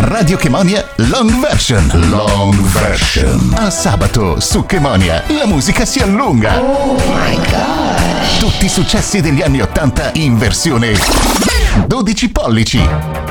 Radio Chemonia Long Version. Long version. A sabato su Chemonia la musica si allunga. Oh my god. Tutti i successi degli anni '80 in versione 12 pollici.